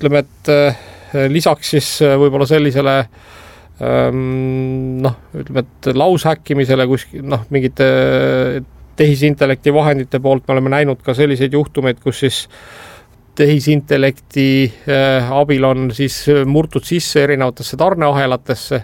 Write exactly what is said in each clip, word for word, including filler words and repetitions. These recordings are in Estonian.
ütleme, et lisaks siis võib-olla sellisele noh, ütleme, et laushäkkimisele kuskil, noh, mingite tehisintellekti vahendite poolt me oleme näinud ka selliseid juhtumeid, kus siis tehisintellekti abil on siis murtud sisse erinevatesse tarneahelatesse,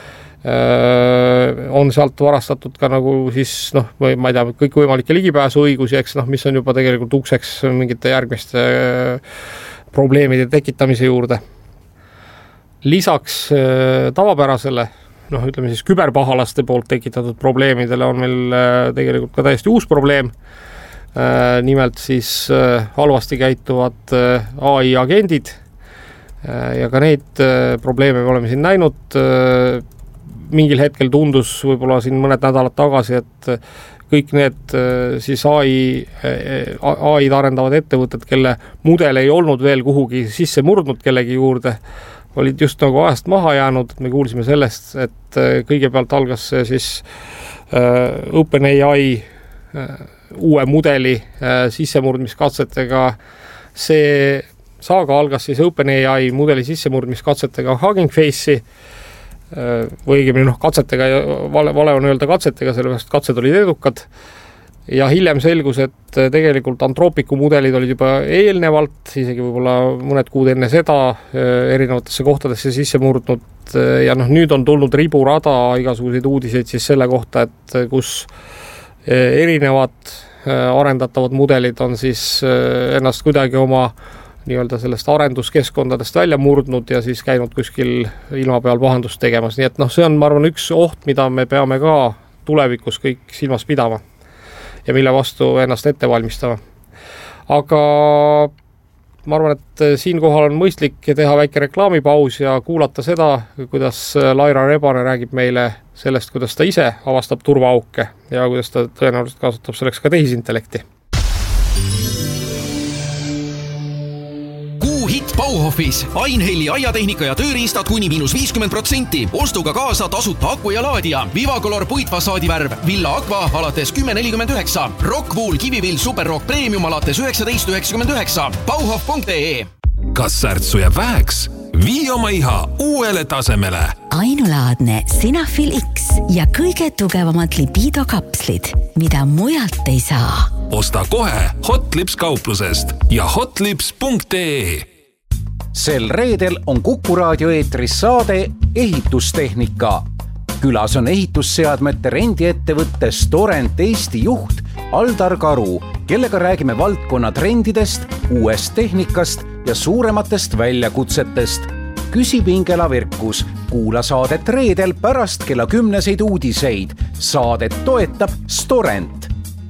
on sealt varastatud ka nagu siis, noh, ma ei tea, kõikvõimalikke ligipääsuõigusi, eks, noh, mis on juba tegelikult ukseks mingite järgmiste probleemide tekitamise juurde. Lisaks tavapärasele, noh, ütleme siis küberpahalaste poolt tekitatud probleemidele on meil tegelikult ka täiesti uus probleem. Nimelt siis halvasti käituvad A I agendid ja ka neid probleeme me oleme siin näinud. Mingil hetkel tundus võib-olla siin mõned nädalad tagasi, et kõik need siis A I, A I-d arendavad ettevõtted, kelle mudel ei olnud veel kuhugi sisse murdnud kellegi juurde, olid just nagu ajast maha jäänud. Me kuulsime sellest, et kõigepealt algas see siis OpenAI uue mudeli sissemurdmiskatsetega. See saaga algas siis OpenAI mudeli sissemurdmiskatsetega Hugging Face'i või õigemini noh, katsetega, vale, vale on öelda katsetega, sellepärast katsed olid edukad. Ja hiljem selgus, et tegelikult Anthropicu mudelid olid juba eelnevalt, isegi võib-olla mõned kuud enne seda erinevatesse kohtadesse sisse murdnud ja noh, nüüd on tulnud riburada igasuguseid uudiseid siis selle kohta, et kus erinevad arendatavad mudelid on siis ennast kuidagi oma nii-öelda sellest arenduskeskkondadest välja murdnud ja siis käinud kuskil ilma peal pahandust tegemas. Nii et noh, see on, ma arvan, üks oht, mida me peame ka tulevikus kõik silmas pidama ja mille vastu ennast ette valmistama. Aga ma arvan, et siinkohal on mõistlik teha väike reklaamipaus ja kuulata seda, kuidas Laira Rebane räägib meile sellest, kuidas ta ise avastab turvaauke ja kuidas ta tõenäoliselt kasutab selleks ka tehisintellekti. Hitt Bauhofis. Ainhelli aiatehnika ja tööriistad kuni miinus viiskümmend protsenti. Ostuga kaasa tasuta aku ja laadija. Vivacolor puitfassaadivärv. Villa Aqua alates kümme nelikümmend üheksa. Rockwool Kivivill Superrock Premium alates üheksateist üheksakümmend üheksa. Bauhof punkt ee. Kas särtsu jääb väheks? Vii oma iha uuele tasemele. Ainulaadne Sinafil X ja kõige tugevamad libido kapslid, mida mujalt ei saa. Osta kohe Hotlips kauplusest ja hotlips punkt ee. Sel reedel on Kuku raadio eetris saade Ehitustehnika. Külas on ehitusseadmete rendiettevõtte Storent Eesti juht Aldar Karu, kellega räägime valdkonna trendidest, uuest tehnikast ja suurematest väljakutsetest. Küsi Pingela Virkus, kuula saadet reedel pärast kella kümneseid uudiseid. Saadet toetab Storent.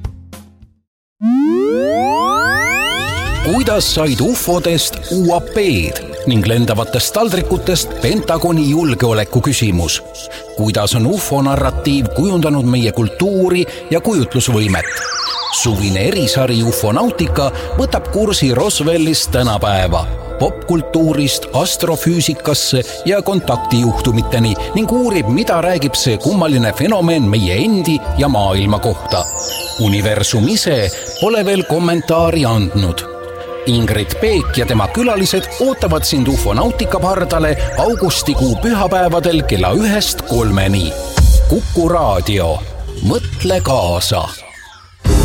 Kuidas said ufodest U A P-d ning lendavatest taldrikutest Pentagoni julgeoleku küsimus? Kuidas on ufo narratiiv kujundanud meie kultuuri ja kujutlusvõimet? Suvine erisari Ufonautika võtab kursi Roswellist tänapäeva, popkultuurist astrofüüsikasse ja kontaktijuhtumiteni ning uurib, mida räägib see kummaline fenomen meie endi ja maailma kohta. Universum ise pole veel kommentaari andnud. Ingrid Peek ja tema külalised ootavad sind Ufonautika pardale augustikuu pühapäevadel kella ühest kolmeni. Kuku raadio. Mõtle kaasa!